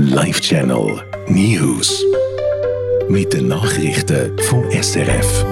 Live Channel News. Mit den Nachrichten von SRF.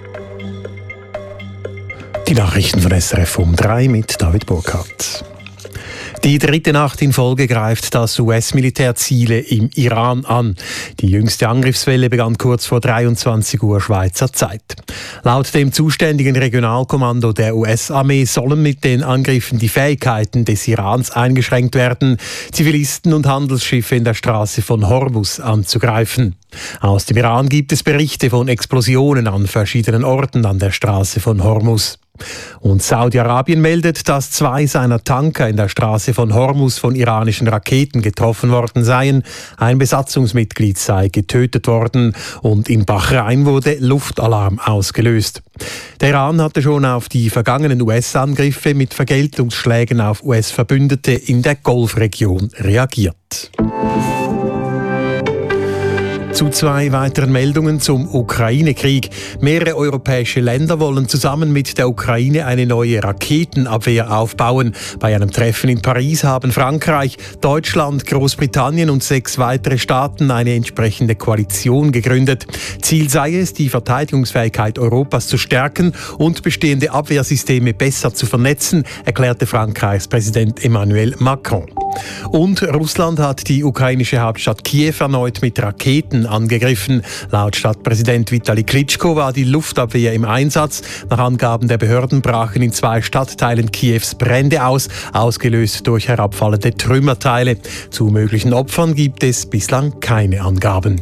Die Nachrichten von SRF um 3 mit David Burkhardt. Die dritte Nacht in Folge greift das US-Militärziele im Iran an. Die jüngste Angriffswelle begann kurz vor 23 Uhr Schweizer Zeit. Laut dem zuständigen Regionalkommando der US-Armee sollen mit den Angriffen die Fähigkeiten des Irans eingeschränkt werden, Zivilisten und Handelsschiffe in der Straße von Hormuz anzugreifen. Aus dem Iran gibt es Berichte von Explosionen an verschiedenen Orten an der Straße von Hormuz. Und Saudi-Arabien meldet, dass 2 seiner Tanker in der Straße von Hormuz von iranischen Raketen getroffen worden seien. Ein Besatzungsmitglied sei getötet worden und in Bahrain wurde Luftalarm ausgelöst. Der Iran hatte schon auf die vergangenen US-Angriffe mit Vergeltungsschlägen auf US-Verbündete in der Golfregion reagiert. Zu 2 weiteren Meldungen zum Ukraine-Krieg. Mehrere europäische Länder wollen zusammen mit der Ukraine eine neue Raketenabwehr aufbauen. Bei einem Treffen in Paris haben Frankreich, Deutschland, Großbritannien und 6 weitere Staaten eine entsprechende Koalition gegründet. Ziel sei es, die Verteidigungsfähigkeit Europas zu stärken und bestehende Abwehrsysteme besser zu vernetzen, erklärte Frankreichs Präsident Emmanuel Macron. Und Russland hat die ukrainische Hauptstadt Kiew erneut mit Raketen angegriffen. Laut Stadtpräsident Vitali Klitschko war die Luftabwehr im Einsatz. Nach Angaben der Behörden brachen in 2 Stadtteilen Kiews Brände aus, ausgelöst durch herabfallende Trümmerteile. Zu möglichen Opfern gibt es bislang keine Angaben.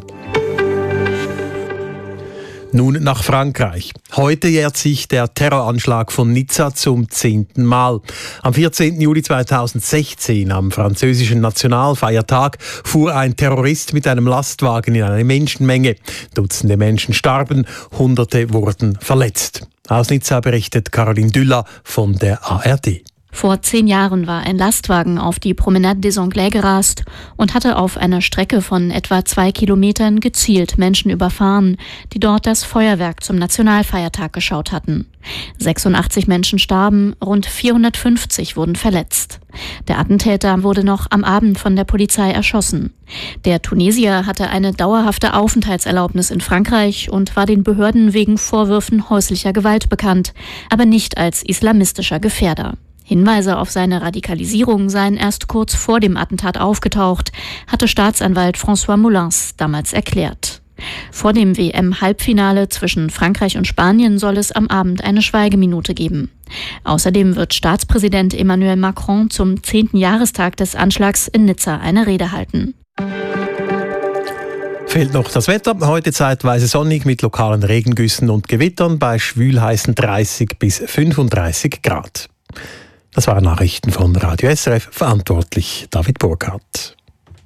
Nun nach Frankreich. Heute jährt sich der Terroranschlag von Nizza zum 10. Mal. Am 14. Juli 2016, am französischen Nationalfeiertag, fuhr ein Terrorist mit einem Lastwagen in eine Menschenmenge. Dutzende Menschen starben, Hunderte wurden verletzt. Aus Nizza berichtet Caroline Düller von der ARD. Vor 10 Jahren war ein Lastwagen auf die Promenade des Anglais gerast und hatte auf einer Strecke von etwa 2 Kilometern gezielt Menschen überfahren, die dort das Feuerwerk zum Nationalfeiertag geschaut hatten. 86 Menschen starben, rund 450 wurden verletzt. Der Attentäter wurde noch am Abend von der Polizei erschossen. Der Tunesier hatte eine dauerhafte Aufenthaltserlaubnis in Frankreich und war den Behörden wegen Vorwürfen häuslicher Gewalt bekannt, aber nicht als islamistischer Gefährder. Hinweise auf seine Radikalisierung seien erst kurz vor dem Attentat aufgetaucht, hatte Staatsanwalt François Molins damals erklärt. Vor dem WM-Halbfinale zwischen Frankreich und Spanien soll es am Abend eine Schweigeminute geben. Außerdem wird Staatspräsident Emmanuel Macron zum 10. Jahrestag des Anschlags in Nizza eine Rede halten. Fehlt noch das Wetter. Heute zeitweise sonnig mit lokalen Regengüssen und Gewittern bei schwülheißen 30 bis 35 Grad. Das waren Nachrichten von Radio SRF, verantwortlich David Burkhardt.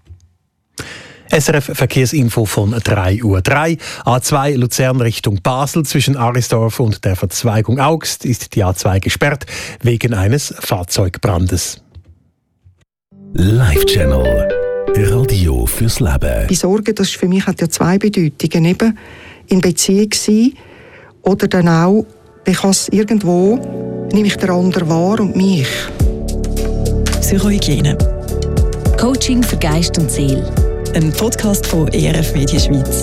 SRF Verkehrsinfo von 3:03 Uhr. A2 Luzern Richtung Basel zwischen Arisdorf und der Verzweigung Augst ist die A2 gesperrt wegen eines Fahrzeugbrandes. Live Channel Radio fürs Leben. Die Sorge, das für mich hat ja 2 Bedeutungen. Eben in Beziehung sein oder dann auch, ich kann es irgendwo, nehme ich den anderen wahr und mich. Psychohygiene. Coaching für Geist und Seele. Ein Podcast von ERF Media Schweiz.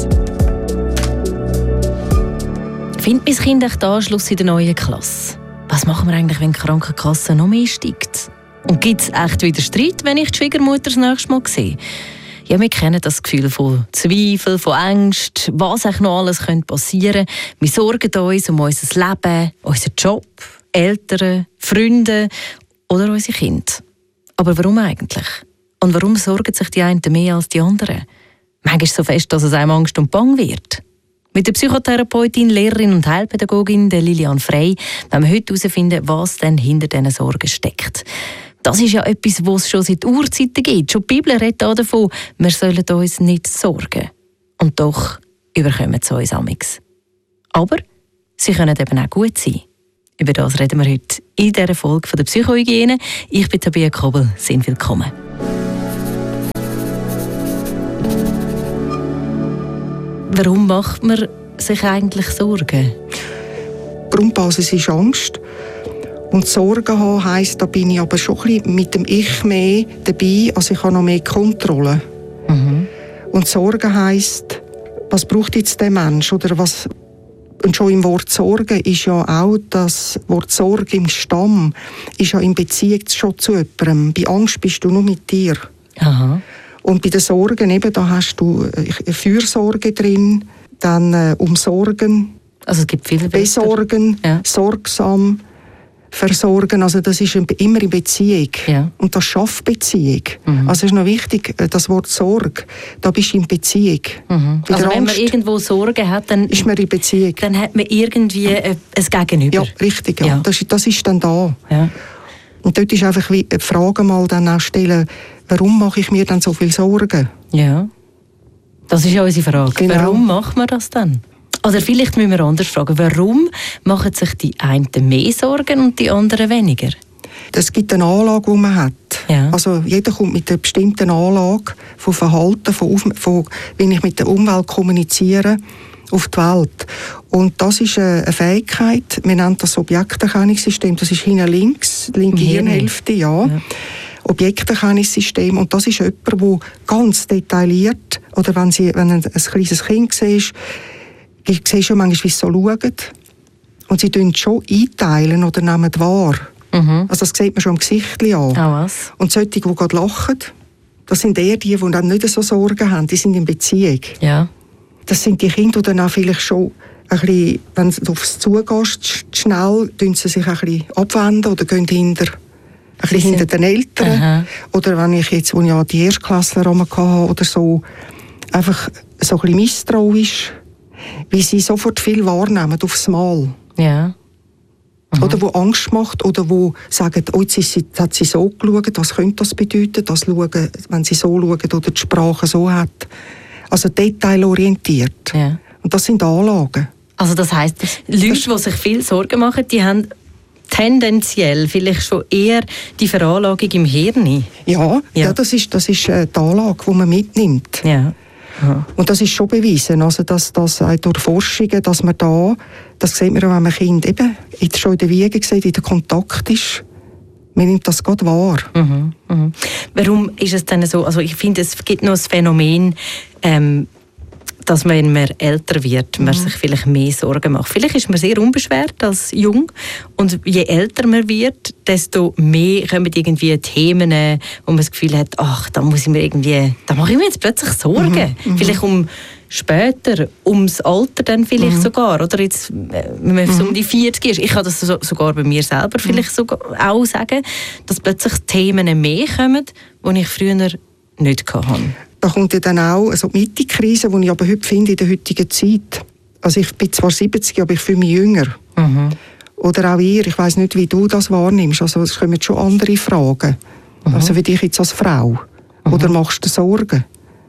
Findet mein Kind echt den Anschluss in der neuen Klasse? Was machen wir eigentlich, wenn die Krankenkasse noch mehr steigt? Und gibt es echt wieder Streit, wenn ich die Schwiegermutter das nächste Mal sehe? Ja, wir kennen das Gefühl von Zweifel, von Angst, was eigentlich noch alles passieren könnte. Wir sorgen uns um unser Leben, unseren Job, Eltern, Freunde oder unsere Kinder. Aber warum eigentlich? Und warum sorgen sich die einen mehr als die anderen? Manchmal so fest, dass es einem Angst und Bang wird. Mit der Psychotherapeutin, Lehrerin und Heilpädagogin der Lilian Frey wollen wir heute herausfinden, was denn hinter diesen Sorgen steckt. Das ist ja etwas, was es schon seit Urzeiten gibt. Schon die Bibel redet auch davon, wir sollen uns nicht sorgen. Und doch überkommen sie uns amigs. Aber sie können eben auch gut sein. Über das reden wir heute in dieser Folge von der Psychohygiene. Ich bin Tabea Kobel. Sehr willkommen. Warum macht man sich eigentlich Sorgen? Die Grundbasis ist Angst. Und Sorgen haben heisst, da bin ich aber schon ein bisschen mit dem Ich mehr dabei, also ich habe noch mehr Kontrolle. Und Sorge heisst, was braucht jetzt der Mensch? Oder was? Und schon im Wort Sorge ist ja auch das Wort Sorge im Stamm, ist ja in Beziehung schon zu jemandem. Bei Angst bist du nur mit dir. Aha. Und bei den Sorgen eben, da hast du Fürsorge drin, dann Umsorgen, Also es gibt viele Besorgen, sorgsam, versorgen. Also das ist immer in Beziehung. Ja. Und das schafft Beziehung. Also es ist noch wichtig, das Wort Sorge, da bist du in Beziehung. Also wenn man irgendwo Sorgen hat, dann ist man in Beziehung. Dann hat man irgendwie ein Gegenüber. Ja, richtig. Ja. Das ist dann da. Ja. Und dort ist einfach die Frage mal dann auch stellen, warum mache ich mir dann so viel Sorgen? Ja. Das ist ja unsere Frage. Genau. Warum macht man das dann? Oder vielleicht müssen wir anders fragen, warum machen sich die einen mehr Sorgen und die anderen weniger? Es gibt eine Anlage, die man hat. Ja. Also jeder kommt mit einer bestimmten Anlage von Verhalten, von wie ich mit der Umwelt kommuniziere, auf die Welt. Und das ist eine Fähigkeit, wir nennen das Objekterkennungssystem, das ist hinten links, linke Hirnhälfte, ja. Objekterkennungssystem. Und das ist jemand, der ganz detailliert, oder wenn ein kleines Kind siehst, siehst du ja manchmal, wie sie so schauen. Und sie tun schon einteilen oder nehmen wahr. Also das sieht man schon am Gesicht an. Was? Und solche, die gerade lachen, das sind eher die dann nicht so Sorgen haben, die sind in Beziehung. Ja. Das sind die Kinder, die dann auch vielleicht schon ein bisschen, wenn du aufs zugehst, schnell, tun sie sich ein bisschen abwenden oder gehen hinter den Eltern. Aha. Oder wenn ich jetzt, wo ich ja die Erstklässler hatte oder so, einfach so ein bisschen misstrauisch, wie sie sofort viel wahrnehmen aufs Mal. Ja. Oder wo Angst macht, oder wo sagen, oh, jetzt hat sie so geschaut, was könnte das bedeuten, das schauen, wenn sie so schaut oder die Sprache so hat. Also detailorientiert. Ja. Und das sind Anlagen. Also das heisst, Leute, die sich viel Sorgen machen, die haben tendenziell vielleicht schon eher die Veranlagung im Hirn. Ja, das ist die Anlage, die man mitnimmt. Ja. Und das ist schon bewiesen, also dass das durch Forschungen, dass man das sieht man auch, wenn man Kind eben schon in der Wiege sieht, in der Kontakt ist, man nimmt das gerade wahr. Warum ist es denn so, also ich finde, es gibt noch ein Phänomen, dass man, wenn man älter wird, man sich vielleicht mehr Sorgen macht. Vielleicht ist man sehr unbeschwert als jung und je älter man wird, desto mehr kommen irgendwie Themen, wo man das Gefühl hat, ach, da mache ich mir jetzt plötzlich Sorgen. Vielleicht später, ums Alter dann vielleicht sogar, oder jetzt, wenn man so um die 40 ist. Ich kann das sogar bei mir selber vielleicht sogar auch sagen, dass plötzlich Themen mehr kommen, die ich früher nicht hatte. Da kommt ja dann auch also die Mitte-Krise, die ich aber heute finde, in der heutigen Zeit. Also ich bin zwar 70, aber ich fühle mich jünger. Oder auch ihr, ich weiss nicht, wie du das wahrnimmst. Also es kommen schon andere Fragen. Also für dich jetzt als Frau. Oder machst du Sorgen?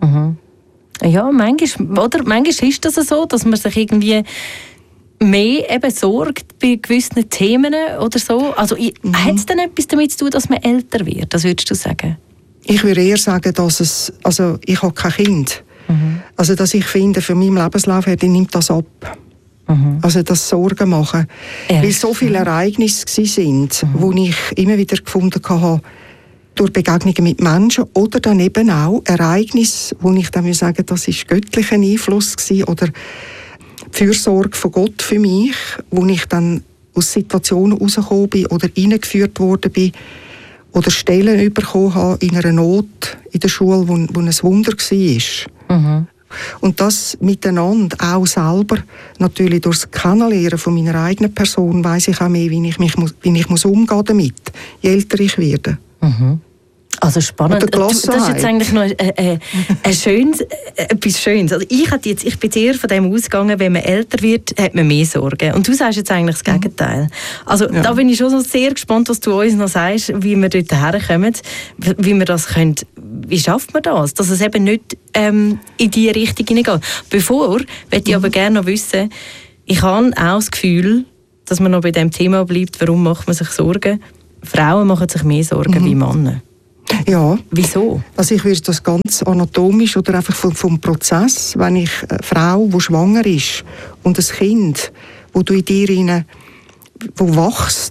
Ja, manchmal ist das so, dass man sich irgendwie mehr eben sorgt bei gewissen Themen oder so. Also hat es denn etwas damit zu tun, dass man älter wird? Das würdest du sagen? Ich würde eher sagen, dass ich habe kein Kind. Also dass ich finde, für meinen Lebenslauf her, nimmt das ab. Also das Sorgen machen. Weil so viele Ereignisse sind, wo ich immer wieder gefunden habe, durch Begegnungen mit Menschen oder dann eben auch Ereignisse, wo ich dann sagen würde, das war göttlicher Einfluss gewesen, oder die Fürsorge von Gott für mich, wo ich dann aus Situationen rausgekommen bin oder reingeführt worden bin oder Stellen bekommen habe in einer Not in der Schule, wo ein Wunder war. Und das miteinander auch selber, natürlich durch das Kennenlernen von meiner eigenen Person, weiss ich auch mehr, wie ich muss umgehen damit, je älter ich werde. Also spannend. Das ist jetzt eigentlich noch etwas Schönes. Also ich bin eher von dem ausgegangen, wenn man älter wird, hat man mehr Sorgen. Und du sagst jetzt eigentlich das Gegenteil. Also da bin ich schon so sehr gespannt, was du uns noch sagst, wie wir dort herkommen, wie wir das können. Wie schafft man das? Dass es eben nicht in diese Richtung hineingeht. Bevor, möchte ich aber gerne noch wissen, ich habe auch das Gefühl, dass man noch bei dem Thema bleibt, warum macht man sich Sorgen? Frauen machen sich mehr Sorgen wie Männer. Ja. Wieso? Also ich würde das ganz anatomisch oder einfach vom Prozess, wenn ich eine Frau, die schwanger ist und ein Kind, wo du in dir wo wächst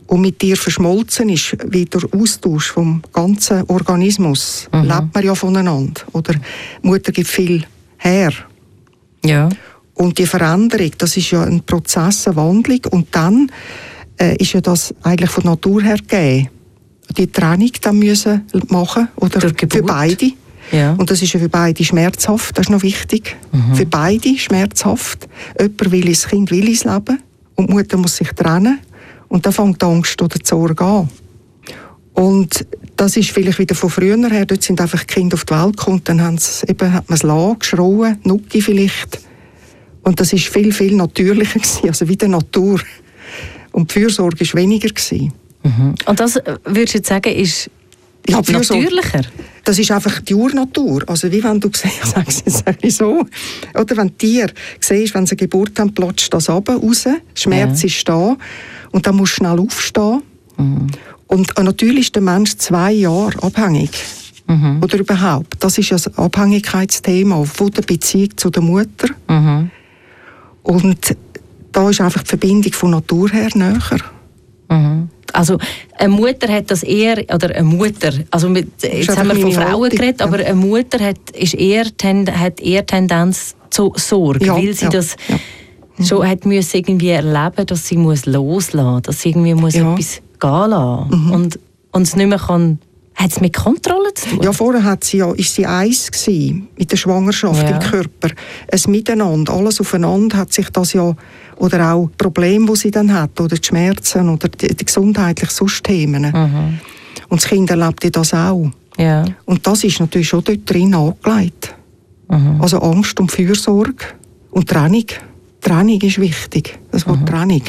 und mit dir verschmolzen ist, wie der Austausch vom ganzen Organismus, lebt man ja voneinander. Oder die Mutter gibt viel her. Ja. Und die Veränderung, das ist ja ein Prozess, eine Wandlung. Und dann ist ja das eigentlich von Natur her gegeben. Die Trennung dann müssen machen, oder für beide. Ja. Und das ist ja für beide schmerzhaft, das ist noch wichtig. Für beide schmerzhaft. Jemand will ins Kind, will ins Leben und die Mutter muss sich trennen. Und dann fängt die Angst oder die Sorge an. Und das ist vielleicht wieder von früher her, dort sind einfach die Kinder auf die Welt gekommen, dann hat man es lassen, geschrauen, Nucki vielleicht. Und das ist viel, viel natürlicher gewesen, also wie die Natur. Und die Fürsorge war weniger gewesen. Und das, würdest du jetzt sagen, ist natürlicher? Das ist einfach die Urnatur. Also wie wenn du siehst, so, oder wenn Tiere siehst, wenn sie eine Geburt haben, platscht das runter, raus, Schmerz ist da und dann musst du schnell aufstehen. Und natürlich ist der Mensch 2 Jahre abhängig. Oder überhaupt. Das ist ja das Abhängigkeitsthema von der Beziehung zu der Mutter. Und da ist einfach die Verbindung von Natur her näher. Also eine Mutter hat das eher, oder eine Mutter, also jetzt haben wir von Frauen geredet, aber eine Mutter hat eher Tendenz zur Sorge, weil sie das schon hat müssen irgendwie erleben, dass sie muss loslassen, dass sie irgendwie muss etwas gehen lassen und es nicht mehr kann. Hat es mit Kontrolle zu tun? Ja, vorher ist sie eins gewesen, mit der Schwangerschaft im Körper. Ein Miteinander, alles aufeinander hat sich das ja, oder auch Probleme, die sie dann hat, oder die Schmerzen, oder die gesundheitlichen Themen. Und das Kind erlebt das auch. Ja. Und das ist natürlich schon dort drin angelegt. Also Angst und Fürsorge und Trennung. Trennung ist wichtig, das Wort Trennung.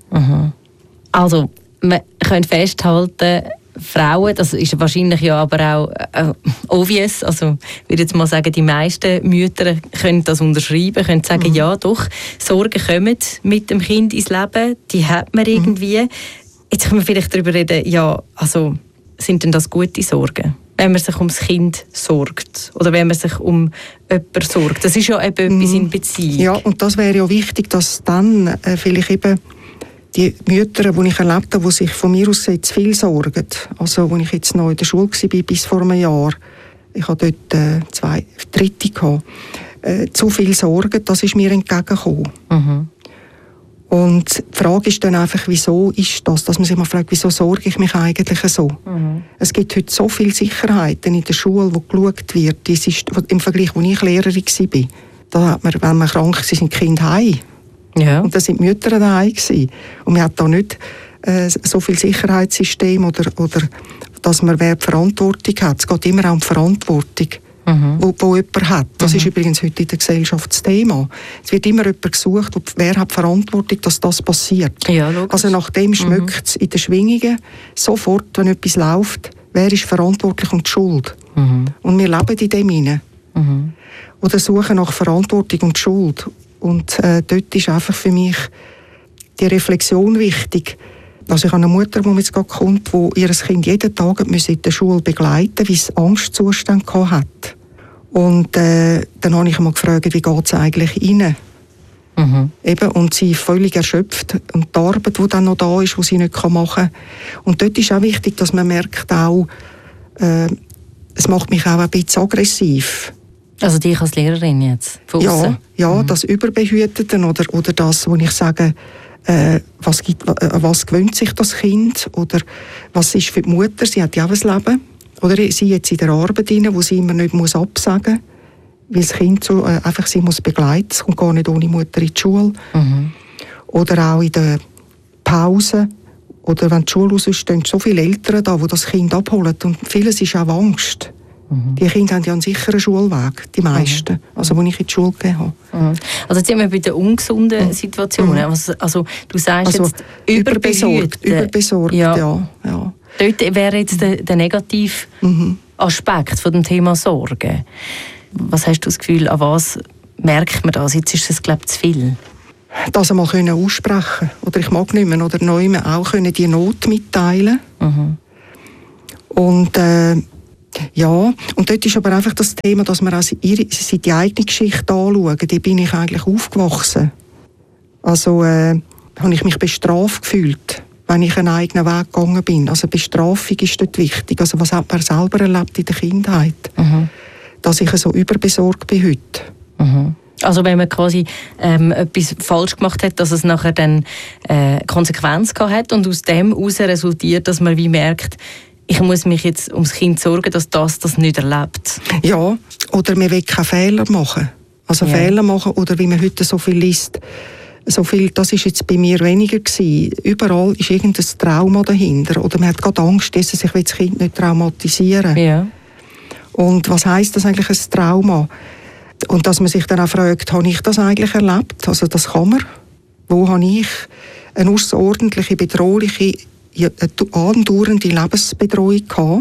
Also, man kann festhalten, Frauen, das ist wahrscheinlich ja aber auch obvious, also ich würde jetzt mal sagen, die meisten Mütter können das unterschreiben, können sagen, ja doch, Sorgen kommen mit dem Kind ins Leben, die hat man irgendwie. Jetzt können wir vielleicht darüber reden, ja, also sind denn das gute Sorgen? Wenn man sich ums Kind sorgt oder wenn man sich um jemanden sorgt. Das ist ja eben etwas in Beziehung. Ja, und das wäre ja wichtig, dass dann vielleicht eben die Mütter, die ich erlebt habe, die sich von mir aus zu viel sorgen. Also, als ich jetzt noch in der Schule war, bis vor einem Jahr, ich hatte dort 2 Dritte gehabt, zu viel Sorgen, das ist mir entgegengekommen. Und die Frage ist dann einfach, wieso ist das? Dass man sich mal fragt, wieso sorge ich mich eigentlich so? Es gibt heute so viele Sicherheiten in der Schule, wo geschaut wird. Das ist im Vergleich, als ich Lehrerin war. Da hat man, wenn man krank war, sind die Kinder heim. Ja. Und da sind die Mütter daheim gewesen. Und man hat da nicht so viel Sicherheitssystem oder dass man wer die Verantwortung hat. Es geht immer auch um die Verantwortung, wo jemand hat. Das ist übrigens heute in der Gesellschaft das Thema. Es wird immer jemand gesucht, wer hat die Verantwortung, dass das passiert. Ja, also nach dem schmeckt es in den Schwingungen sofort, wenn etwas läuft, wer ist verantwortlich und die Schuld. Und wir leben in dem hinein. Oder suchen nach Verantwortung und Schuld. Und dort ist einfach für mich die Reflexion wichtig. Also ich habe eine Mutter, die jetzt gerade kommt, die ihr Kind jeden Tag in der Schule begleiten musste, weil es Angstzustände hatte. Und dann habe ich mal gefragt, wie geht es eigentlich Ihnen? Eben, und sie ist völlig erschöpft. Und die Arbeit, die dann noch da ist, die sie nicht machen kann. Und dort ist auch wichtig, dass man merkt auch, es macht mich auch ein bisschen aggressiv. Also dich als Lehrerin jetzt? Ja, das Überbehütete oder das, wo ich sage, was gewöhnt sich das Kind? Oder was ist für die Mutter? Sie hat ja auch ein Leben. Oder sie jetzt in der Arbeit rein, wo sie immer nicht absagen muss, weil das Kind so, einfach sie muss begleiten. Es kommt gar nicht ohne Mutter in die Schule. Oder auch in der Pause. Oder wenn die Schule aus ist, stehen so viele Eltern da, die das Kind abholen. Und vieles ist auch Angst. Die Kinder haben ja einen sicheren Schulweg, die meisten, also wo ich in die Schule gegeben habe. Also jetzt sind wir bei den ungesunden Situationen. Also du sagst jetzt überbesorgt, ja. Dort wäre jetzt der negative Aspekt von dem Thema Sorge. Was hast du das Gefühl, an was merkt man das? Jetzt ist es, glaube ich, zu viel. Das einmal aussprechen können. Oder ich mag nicht mehr. Oder neu auch die Not mitteilen. Und ja, und dort ist aber einfach das Thema, dass wir also die eigene Geschichte anschauen. Da bin ich eigentlich aufgewachsen. Also habe ich mich bestraft gefühlt wenn ich einen eigenen Weg gegangen bin. Also Bestrafung ist dort wichtig. Also was hat man selber erlebt in der Kindheit? Dass ich so überbesorgt bin heute. Also wenn man quasi etwas falsch gemacht hat, dass es nachher dann Konsequenz gehabt hat und aus dem heraus resultiert, dass man wie merkt, ich muss mich jetzt ums Kind sorgen, dass das nicht erlebt. Ja, oder man will keine Fehler machen. Also Fehler machen, oder wie man heute so viel liest, so viel, das ist jetzt bei mir weniger gewesen. Überall ist irgendein Trauma dahinter. Oder man hat gerade Angst, dass ich das Kind nicht traumatisieren. Ja. Und was heisst das eigentlich, ein Trauma? Und dass man sich dann auch fragt, habe ich das eigentlich erlebt? Also das kann man. Wo habe ich eine außerordentliche, bedrohliche, andauernde Lebensbedrohung gehabt?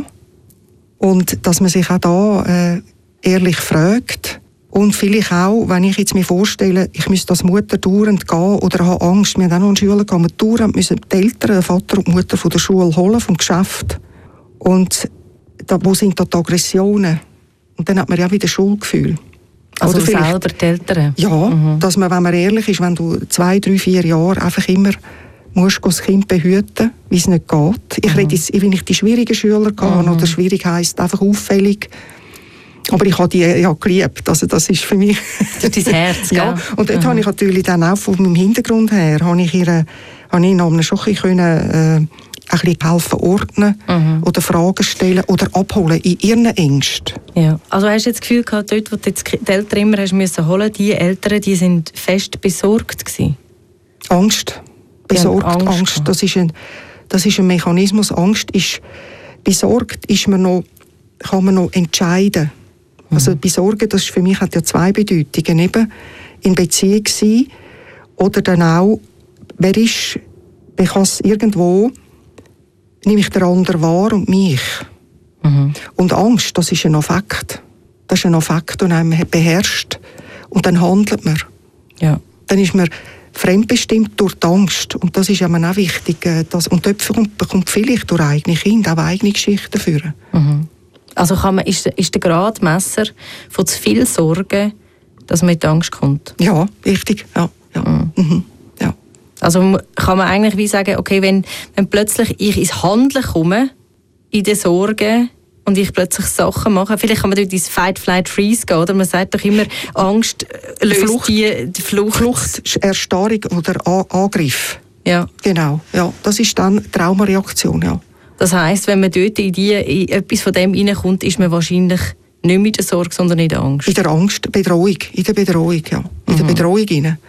Und dass man sich auch da ehrlich fragt. Und vielleicht auch, wenn ich jetzt mir vorstelle, ich müsste als Mutter dauernd gehen oder habe Angst, wir haben auch noch in die Schule gegangen, wir dauernd müssen die Eltern, den Vater und die Mutter von der Schule holen, vom Geschäft. Und wo sind da die Aggressionen? Und dann hat man ja wieder Schuldgefühl. Also selber die Eltern? Ja, dass man, wenn man ehrlich ist, wenn du 2, 3, 4 Jahre einfach immer musst das Kind behüten, wie es nicht geht. Ich rede jetzt, wenn ich die schwierigen Schüler hatte, oder schwierig heisst einfach auffällig. Aber ich habe die ja geliebt. Also das ist für mich... Das ist dein Herz, ja. Und dort habe ich natürlich dann auch von meinem Hintergrund her, habe ich ihnen schon ein bisschen helfen ordnen oder Fragen stellen oder abholen in ihren Ängsten. Ja. Also hast du jetzt das Gefühl gehabt, dort, wo du jetzt die Eltern immer hast müssen holen, die Eltern, die sind fest besorgt gewesen? Angst. Besorgt, Angst. Das ist ein Mechanismus. Angst ist... Besorgt ist man noch, kann man noch entscheiden. Also besorgen, das ist für mich hat ja 2 Bedeutungen. Eben in Beziehung sein oder dann auch, wer kann es irgendwo, nehme ich den anderen wahr und mich. Und Angst, das ist ein Affekt. Das ist ein Affekt, den einem beherrscht. Und dann handelt man. Ja. Dann ist man fremdbestimmt durch die Angst. Und das ist ja auch wichtig. Und dort bekommt vielleicht durch eigene Kinder auch eigene Geschichten führen. Also ist der Gradmesser von zu viel Sorgen, dass man in die Angst kommt? Ja, richtig. Ja. Ja. Also kann man eigentlich wie sagen, okay, wenn plötzlich ich ins Handeln komme, in den Sorgen, und ich plötzlich Sachen mache, vielleicht kann man dort ins Fight, Flight, Freeze gehen, oder? Man sagt doch immer, Angst löst die Flucht. Erstarrung oder Angriff. Ja. Genau, ja. Das ist dann Traumareaktion, ja. Das heisst, wenn man dort in etwas von dem reinkommt, ist man wahrscheinlich nicht mit der Sorge, sondern in der Angst. In der Angst, Bedrohung, in der Bedrohung, ja. In der Bedrohung rein.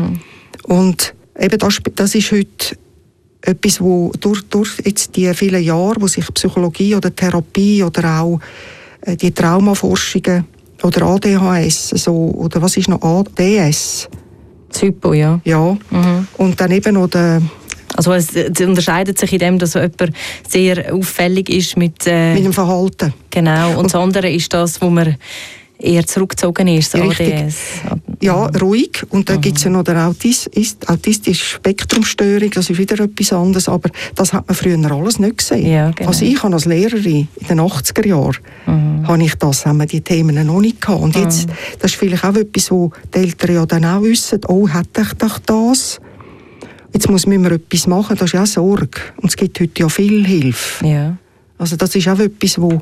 Und eben das ist heute etwas, wo durch jetzt die vielen Jahre, wo sich Psychologie oder Therapie oder auch die Traumaforschungen oder ADHS, so, oder was ist noch ADS? Zypo, ja. Ja. Und dann eben noch also es unterscheidet sich in dem, dass jemand sehr auffällig ist mit dem Verhalten. Genau. Und das andere ist das, wo man eher zurückgezogen ist, das ADS. Ja, ruhig. Und dann gibt es ja noch den autistische Spektrumstörung, das ist wieder etwas anderes, aber das hat man früher alles nicht gesehen. Ja, genau. Also ich habe als Lehrerin in den 80er Jahren, haben wir die Themen noch nicht gehabt. Und jetzt, das ist vielleicht auch etwas, wo die Eltern ja dann auch wissen, oh, hätte ich doch das? Jetzt müssen wir etwas machen, das ist auch Sorge. Und es gibt heute ja viel Hilfe. Ja. Also das ist auch etwas, wo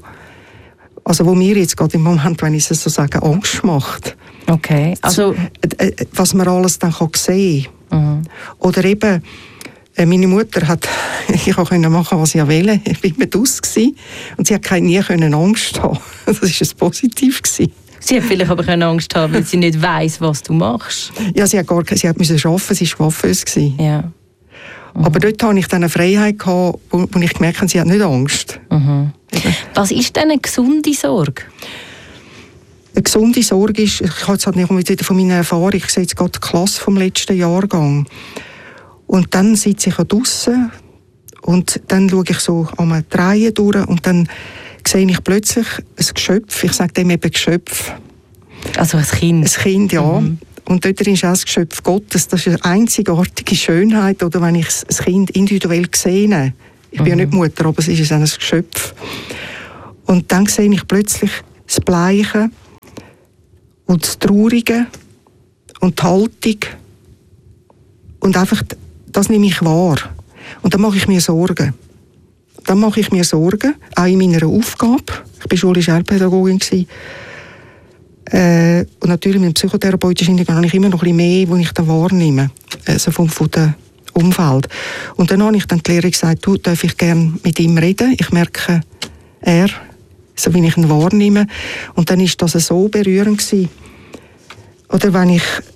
mir jetzt gerade im Moment, wenn ich es so sage, Angst macht. Okay. Also was man alles dann sehen kann. Oder eben, meine Mutter hat, ich konnte machen, was ich wollte. Ich war mit aus und sie hat nie Angst haben. Das war ein Positiv. Sie hat vielleicht aber keine Angst haben, weil sie nicht weiss, was du machst. Ja, sie musste arbeiten, sie war coiffeuse. Ja. Aber dort hatte ich dann eine Freiheit, wo ich gemerkt habe, sie hat nicht Angst. Was ist denn eine gesunde Sorge? Eine gesunde Sorge ist, ich habe jetzt nicht wieder von meiner Erfahrung, ich sehe jetzt gerade die Klasse vom letzten Jahrgang. Und dann sitze ich draussen und dann schaue ich so an die Reihe durch und dann sehe ich plötzlich ein Geschöpf, ich sage dem eben Geschöpf. Also ein Kind? Ein Kind, ja. Und dort ist auch das Geschöpf Gottes. Das ist eine einzigartige Schönheit, oder wenn ich das Kind individuell sehe. Ich bin ja nicht Mutter, aber es ist ein Geschöpf. Und dann sehe ich plötzlich das Bleiche und das Traurige und die Haltung. Und einfach, das nehme ich wahr. Und dann mache ich mir Sorgen. Auch in meiner Aufgabe. Ich war schulische Heilpädagogin. Und natürlich mit dem psychotherapeutischen Hintergrund habe ich immer noch ein bisschen mehr, wo ich da wahrnehme. Also von dem Umfeld. Und dann habe ich dann die Lehrerin gesagt, du, darf ich gerne mit ihm reden? Ich merke, so wie ich ihn wahrnehme. Und dann war das so berührend gewesen. Oder wenn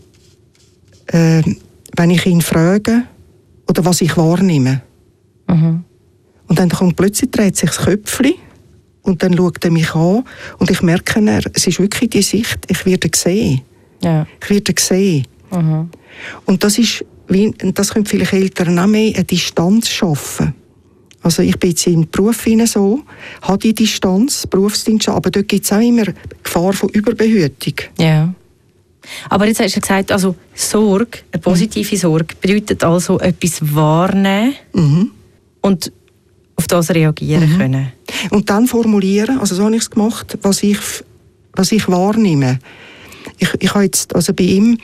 ich ihn frage, oder was ich wahrnehme. Mhm. Und dann kommt plötzlich, dreht sich das Köpfchen und dann schaut er mich an und ich merke, es ist wirklich die Sicht, ich werde gesehen. Ja. Ich werde gesehen. Mhm. Und das ist, das können vielleicht Eltern auch mehr, eine Distanz schaffen. Also ich bin jetzt im Beruf so, habe die Distanz, Berufsdienst, aber dort gibt es auch immer Gefahr von Überbehütung. Ja. Aber jetzt hast du gesagt, also Sorge, eine positive Sorge, bedeutet also etwas wahrnehmen und auf das reagieren können. Und dann formulieren, also so habe ich es gemacht, was ich wahrnehme. Ich habe jetzt, also bei ihm,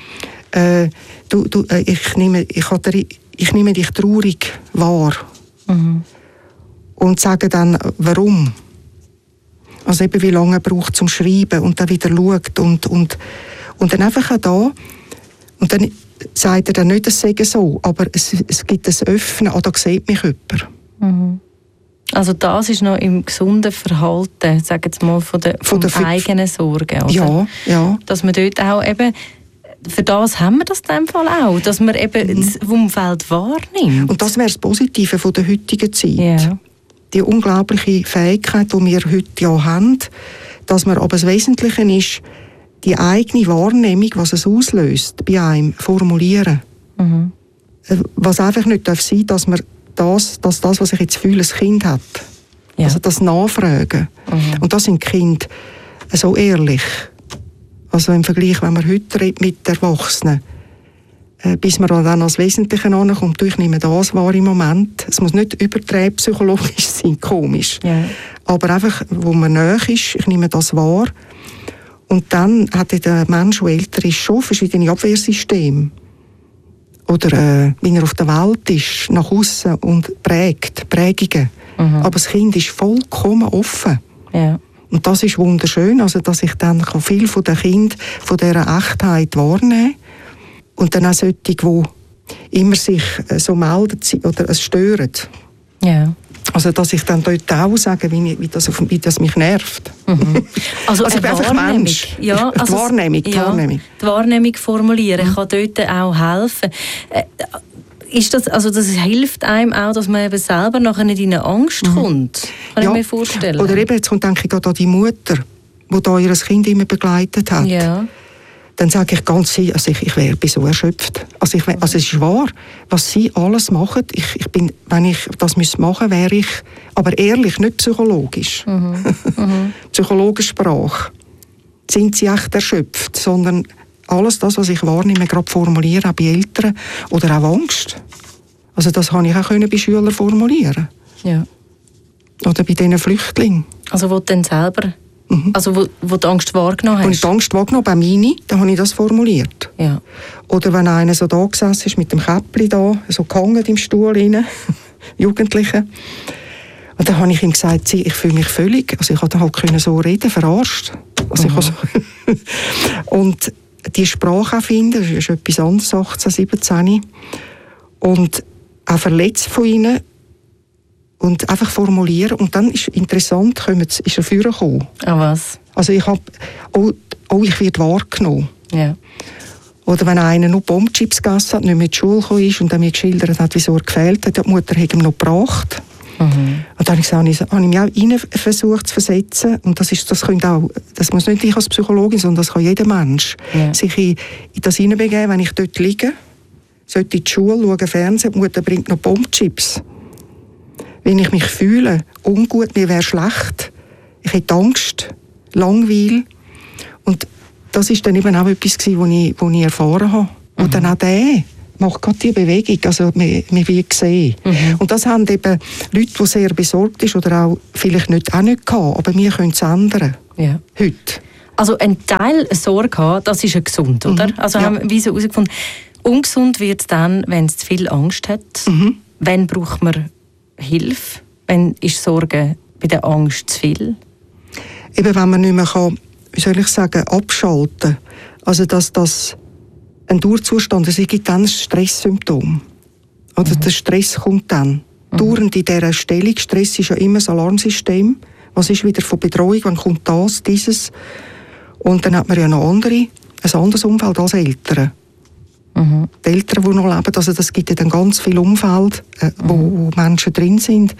ich nehme dich traurig wahr. Und sage dann, warum. Also eben, wie lange er braucht zum Schreiben und dann wieder schaut und dann einfach auch da. Und dann sagt er dann nicht, es sei so, aber es gibt ein Öffnen, da sieht mich jemand. Mhm. Also das ist noch im gesunden Verhalten, sagen wir mal, von der eigenen Sorge, oder? Ja, ja. Dass man dort auch eben, für das haben wir das in dem Fall auch, dass man eben das Umfeld wahrnimmt. Und das wäre das Positive von der heutigen Zeit. Ja. Die unglaubliche Fähigkeit, die wir heute ja haben, dass man, aber das Wesentliche ist, die eigene Wahrnehmung, was es auslöst, bei einem formulieren. Mhm. Was einfach nicht darf sein, dass man das, was ich jetzt fühle, ein Kind hat. Ja. Also das Nachfragen. Mhm. Und das sind Kinder so ehrlich. Also im Vergleich, wenn man heute redet mit Erwachsenen, bis man dann als Wesentliche ankommt, ich nehme das wahr im Moment. Es muss nicht übertrieben psychologisch sein, komisch. Ja. Aber einfach, wo man näher ist, ich nehme das wahr. Und dann hat der Mensch, der älter ist, schon verschiedene Abwehrsysteme. Oder wie er auf der Welt ist, nach außen und Prägungen. Mhm. Aber das Kind ist vollkommen offen. Ja. Und das ist wunderschön, also dass ich dann viel von den Kindern, von dieser Echtheit wahrnehmen kann. Und dann auch solche, die immer sich so melden oder es stören. Ja. Also dass ich dann dort auch sage, wie das mich nervt. Mhm. Also ich bin einfach Mensch. Ja, also die Wahrnehmung. Die Wahrnehmung formulieren kann dort auch helfen. Ist das, also das hilft einem auch, dass man eben selber nachher nicht in eine Angst kommt? Kann ich mir vorstellen. Oder eben, jetzt denke ich gerade an die Mutter, die da ihr Kind immer begleitet hat. Ja. Dann sage ich ganz sicher, also ich bin so erschöpft. Also es ist wahr, was sie alles machen. Ich bin, wenn ich das machen müsste, wäre ich, aber ehrlich, nicht psychologisch. Psychologische Sprache. Sind sie echt erschöpft, sondern alles das, was ich wahrnehme, gerade formulieren, auch bei Eltern oder auch Angst. Also das konnte ich auch bei Schülern formulieren. Ja. Oder bei diesen Flüchtlingen. Also wo du dann selber... Also wo du Angst wahrgenommen hast? Als ich die Angst wahrgenommen bei Mini, dann habe ich das formuliert. Ja. Oder wenn einer so da gesessen ist mit dem Käppli da, so gehangen im Stuhl rein, Jugendliche. Und dann habe ich ihm gesagt, ich fühle mich völlig, also ich konnte halt so reden, verarscht. Also ich und die Sprache auch finden, das ist etwas anderes, 18, 17. Und auch verletzt von ihnen. Und einfach formulieren. Und dann ist interessant, ist er vorgekommen. Ah, was? Also ich habe, ich werde wahrgenommen. Ja. Oder wenn einer nur Bombchips gegessen hat, nicht mehr in die Schule gekommen ist und dann mir geschildert hat, wieso er gefehlt hat, die Mutter hat ihm noch gebracht. Mhm. Und dann habe ich mich auch rein versucht zu versetzen. Und das muss nicht ich als Psychologin, sondern das kann jeder Mensch sich in das hineinbegeben, wenn ich dort liege, sollte in die Schule, schaue Fernsehen, die Mutter bringt noch Bombchips. Wenn ich mich fühle, ungut, mir wäre schlecht, ich hätte Angst, Langweil. Und das war dann eben auch etwas, was ich erfahren habe. Und dann auch der macht gerade diese Bewegung, also wir wird gesehen. Und das haben eben Leute, die sehr besorgt sind oder auch vielleicht nicht gehabt, aber wir können es ändern. Ja. Heute. Also ein Teil Sorge haben, das ist ja gesund, oder? Also haben wir so herausgefunden, ungesund wird es dann, wenn es zu viel Angst hat. wann braucht man Hilfe? Wann ist Sorge bei der Angst zu viel? Eben, wenn man nicht mehr kann, wie soll ich sagen, abschalten. Also, dass das ein Dauerzustand ist, es gibt dann ein Stresssymptom. Oder der Stress kommt dann. Dauernd in dieser Stellung. Stress ist ja immer ein Alarmsystem. Was ist wieder von Bedrohung? Wann kommt das, dieses? Und dann hat man ja noch ein anderes Umfeld als Eltern. Die Eltern, die noch leben, also das gibt ja dann ganz viel Umfeld, wo Menschen drin sind.